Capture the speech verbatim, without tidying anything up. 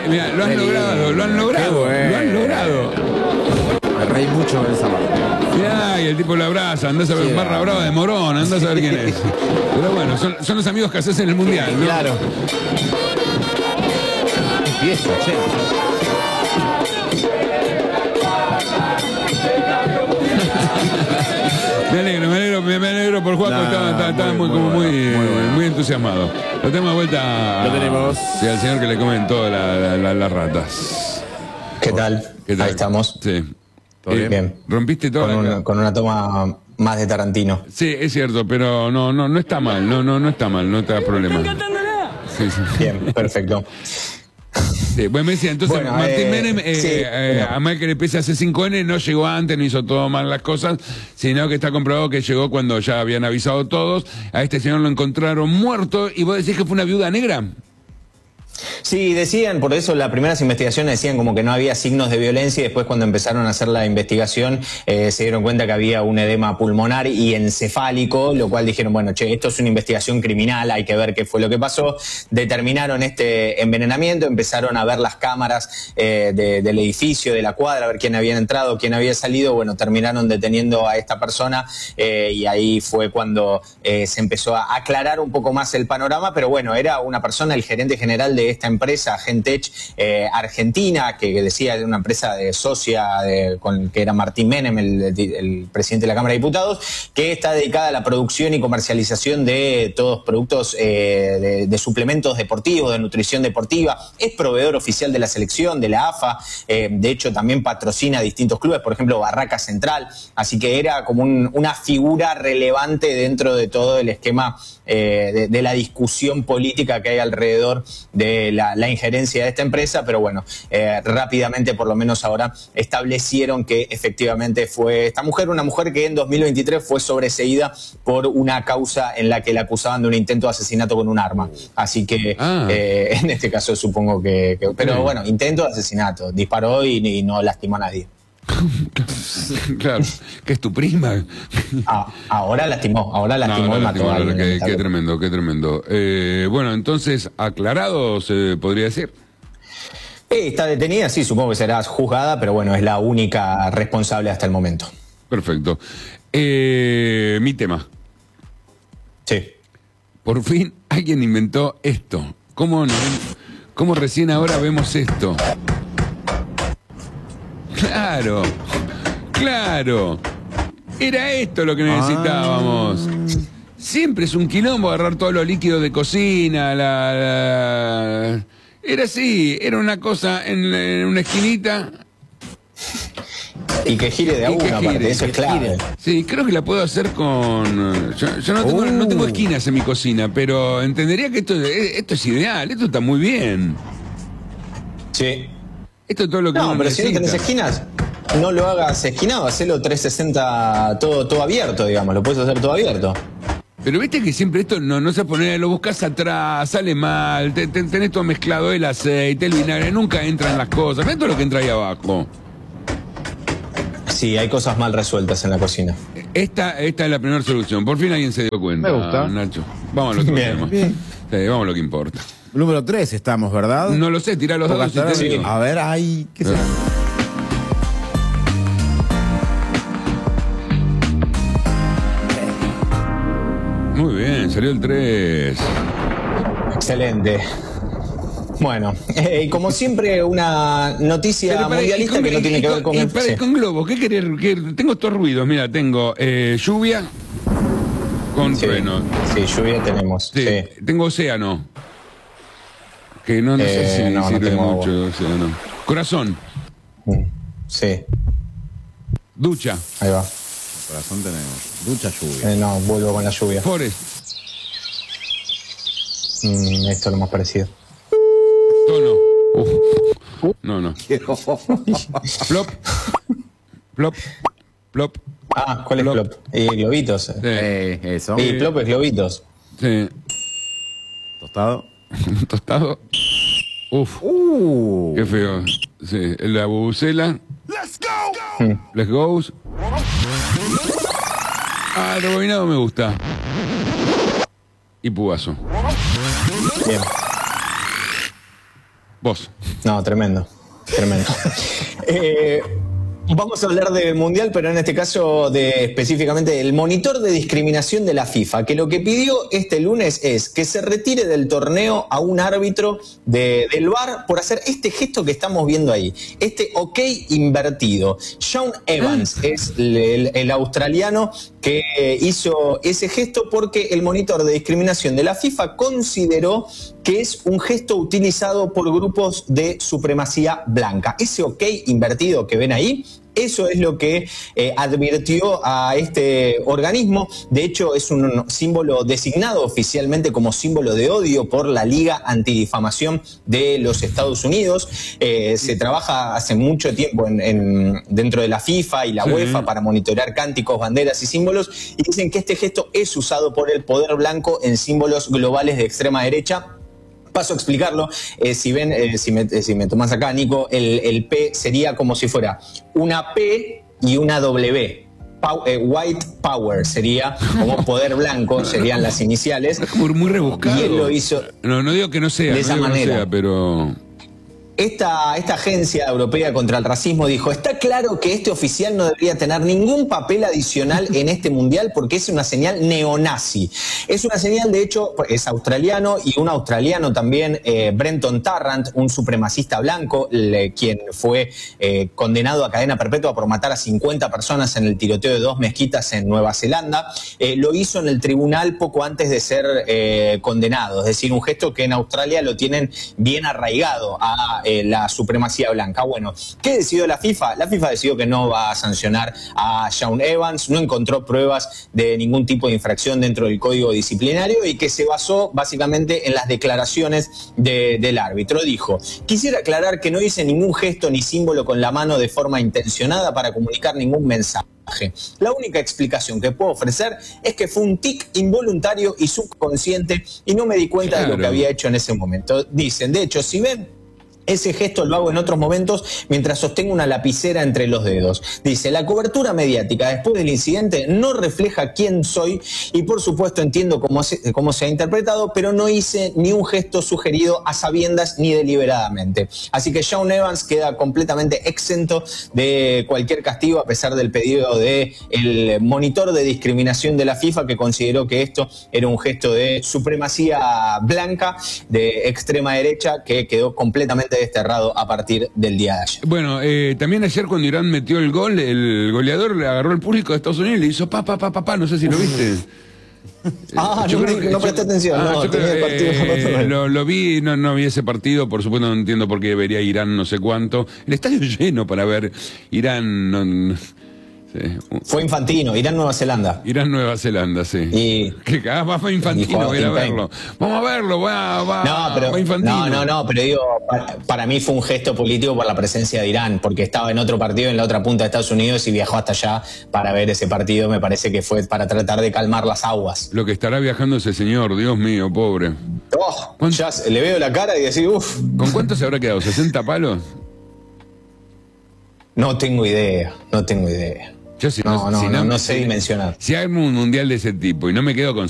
Mirá, lo han logrado, lo han logrado, bueno. lo han logrado. Me reí mucho con esa parte. Mirá, y el tipo lo abraza, andás a ver, Sí, barra no. brava de Morón, andás a ver quién es. Pero bueno, son, son los amigos que haces en el Mundial, ¿no? Claro. Empieza, che. Me alegro, me alegro, me, me alegro por Juaco, No, estaba, estaba- estaba muy, muy, como muy muy, bueno, muy bueno. muy entusiasmado. Lo tenemos de vuelta. Lo tenemos. Sí, al señor que le comen todas la- la- la- las ratas. ¿Qué tal? ¿Qué tal? Ahí estamos. Sí. ¿Todo bien? Bien. Rompiste toda Con, la... un- con una toma más de Tarantino. Sí, es cierto, pero no, no, no está mal, no, no, no está mal, no te da problema. Sí, sí. Bien, perfecto. Sí, bueno, me decía, entonces Bueno, Martín eh, Menem, eh, sí, eh, no. a Michael le pese hace cinco ene, no llegó antes, no hizo todo mal las cosas, sino que está comprobado que llegó cuando ya habían avisado todos. A este señor lo encontraron muerto y vos decís que fue una viuda negra. Sí, decían, por eso las primeras investigaciones decían como que no había signos de violencia y después cuando empezaron a hacer la investigación eh, se dieron cuenta que había un edema pulmonar y encefálico, lo cual dijeron, bueno, che, esto es una investigación criminal, hay que ver qué fue lo que pasó. Determinaron este envenenamiento, empezaron a ver las cámaras eh, de- del edificio, de la cuadra, a ver quién había entrado, quién había salido. Bueno, terminaron deteniendo a esta persona eh, y ahí fue cuando eh, se empezó a aclarar un poco más el panorama, pero bueno, era una persona, el gerente general de esta empresa, Gentech, eh, argentina, que, que decía de una empresa de socia de, con, que era Martín Menem, el, el presidente de la Cámara de Diputados, que está dedicada a la producción y comercialización de todos productos eh, de, de suplementos deportivos, de nutrición deportiva. Es proveedor oficial de la selección, de la A F A, eh, de hecho también patrocina distintos clubes, por ejemplo Barraca Central, así que era como un, una figura relevante dentro de todo el esquema eh, de, de la discusión política que hay alrededor de la, la injerencia de esta empresa, pero bueno, eh, rápidamente por lo menos ahora establecieron que efectivamente fue esta mujer, una mujer que en dos mil veintitrés fue sobreseída por una causa en la que la acusaban de un intento de asesinato con un arma, así que Ah. eh, en este caso supongo que, que- pero Sí. bueno, intento de asesinato, disparó y, y no lastimó a nadie. Claro, que es tu prima. Ah, ahora lastimó, ahora lastimó No, no, y mató lastimó, a alguien. qué, qué lamentablemente. tremendo, qué tremendo. Eh, bueno, entonces, aclarado, se podría decir. Eh, está detenida, sí, supongo que será juzgada, pero bueno, es la única responsable hasta el momento. Perfecto. Eh, mi tema. Sí. Por fin alguien inventó esto. ¿Cómo, no- cómo recién ahora vemos esto? Claro, claro. Era esto lo que necesitábamos. Siempre es un quilombo agarrar todos los líquidos de cocina. La, la- Era así, era una cosa en, en una esquinita. Y que gire de a Y que uno, gire, aparte, eso que es clave. Sí, creo que la puedo hacer con... Yo, yo no, tengo, Uh. no tengo esquinas en mi cocina, pero entendería que esto, esto es ideal, esto está muy bien. Sí. Esto es todo lo que No, uno pero si no necesita. tenés esquinas, no lo hagas esquinado, hacelo trescientos sesenta todo, todo abierto, digamos, lo puedes hacer todo abierto. Pero viste que siempre esto no, no se pone, lo buscas atrás, sale mal, te- te- tenés todo mezclado, el aceite, el vinagre, nunca entran las cosas, ves todo lo que entra ahí abajo. Sí, hay cosas mal resueltas en la cocina. Esta, esta es la primera solución, por fin alguien se dio cuenta. Me gusta. Nacho. Vamos a lo que Bien, tema. bien. Sí, vamos a lo que importa. Número tres estamos, ¿verdad? No lo sé, tirá los dados y te Pocas digo. A ver, ay, ¿qué será? Muy bien, salió el tres. Excelente. Bueno, eh, como siempre, una noticia Pero pará, mundialista y con- que no tiene y que ver con y el... pará, sí. con globo, ¿qué querés? ¿Qué- tengo estos ruidos, mira, tengo eh, lluvia con Sí, trueno. sí, lluvia tenemos. Sí, Sí. tengo océano. Que no, no sé Eh, si no, no sirve tengo mucho agua. océano. Corazón, Mm, Sí, ducha, ahí va. Corazón tenemos. Ducha, lluvia. Eh, no, vuelvo con la lluvia. forest, Mm, esto es lo más parecido. tono. Uf. No, no. Plop, plop, plop. Ah, ¿cuál es Plop. plop? Y globitos. Sí, Eh, eso. Y plop es globitos. sí. Tostado. Tostado. Uf, Uh. qué feo. Sí, la bubucela. Mm. Let's go. Ah, el rebobinado me gusta. Y pugazo. Bien. Vos. No, tremendo, tremendo. eh, Vamos a hablar del Mundial, pero en este caso de específicamente del monitor de discriminación de la FIFA, que lo que pidió este lunes es que se retire del torneo a un árbitro de, del V A R por hacer este gesto que estamos viendo ahí, este ok invertido. Shaun Evans es el, el, el australiano que hizo ese gesto porque el monitor de discriminación de la FIFA consideró que es un gesto utilizado por grupos de supremacía blanca. Ese ok invertido que ven ahí, eso es lo que eh, advirtió a este organismo. De hecho, es un símbolo designado oficialmente como símbolo de odio por la Liga Antidifamación de los Estados Unidos. Eh, se trabaja hace mucho tiempo en, en, dentro de la FIFA y la Sí. UEFA para monitorear cánticos, banderas y símbolos, y dicen que este gesto es usado por el poder blanco en símbolos globales de extrema derecha. Paso a explicarlo. Eh, si ven, eh, si, me, si me tomás acá, Nico, el, el P sería como si fuera una P y una W. Pow, eh, white Power sería como poder blanco, serían las iniciales. Es como muy rebuscado. Y él lo hizo. No, no digo que no sea, de no esa digo que no manera. sea, pero... Esta, esta agencia europea contra el racismo dijo, está claro que este oficial no debería tener ningún papel adicional en este mundial porque es una señal neonazi. Es una señal, de hecho, es australiano y un australiano también, eh, Brenton Tarrant, un supremacista blanco, le, quien fue eh, condenado a cadena perpetua por matar a cincuenta personas en el tiroteo de dos mezquitas en Nueva Zelanda, eh, lo hizo en el tribunal poco antes de ser eh, condenado. Es decir, un gesto que en Australia lo tienen bien arraigado a Eh, la supremacía blanca. Bueno, ¿qué decidió la FIFA? La FIFA decidió que no va a sancionar a Shaun Evans, no encontró pruebas de ningún tipo de infracción dentro del código disciplinario y que se basó básicamente en las declaraciones de, del árbitro. Dijo, quisiera aclarar que no hice ningún gesto ni símbolo con la mano de forma intencionada para comunicar ningún mensaje. La única explicación que puedo ofrecer es que fue un tic involuntario y subconsciente y no me di cuenta Claro. de lo que había hecho en ese momento. Dicen, de hecho, si ven, ese gesto lo hago en otros momentos mientras sostengo una lapicera entre los dedos. Dice, la cobertura mediática después del incidente no refleja quién soy y por supuesto entiendo cómo se, cómo se ha interpretado, pero no hice ni un gesto sugerido a sabiendas ni deliberadamente. Así que Shaun Evans queda completamente exento de cualquier castigo a pesar del pedido del monitor de discriminación de la FIFA, que consideró que esto era un gesto de supremacía blanca de extrema derecha que quedó completamente desterrado a partir del día de ayer. Bueno, eh, también ayer cuando Irán metió el gol, el goleador le agarró al público de Estados Unidos y le hizo pa, pa, pa, pa, pa, no sé si lo viste. Ah, Yo no, creo me- que- no yo- presté atención, ah, no, yo tenía creo el partido que, por otro. lo, lo vi, no, no vi ese partido, por supuesto no entiendo por qué vería Irán no sé cuánto. El estadio lleno para ver Irán, no, no, sí. Fue Infantino, Irán-Nueva Zelanda. Irán Nueva Zelanda, sí. Y- Que ah, va fue Infantino, y voy a ir a Joaquín Payne. verlo. Vamos a verlo, va, va, No, pero, va Infantino. no, no, no, pero digo, para, para mí fue un gesto político por la presencia de Irán, porque estaba en otro partido en la otra punta de Estados Unidos y viajó hasta allá para ver ese partido. Me parece que fue para tratar de calmar las aguas. Lo que estará viajando ese señor, Dios mío, pobre. Oh, ¿Cuánto? ya se- le veo la cara y decir, uff, ¿Con cuánto se habrá quedado? ¿sesenta palos? no tengo idea, no tengo idea. Yo si No, no, si no, no me- sé si- dimensionar. Si hago un mundial de ese tipo y no me quedo con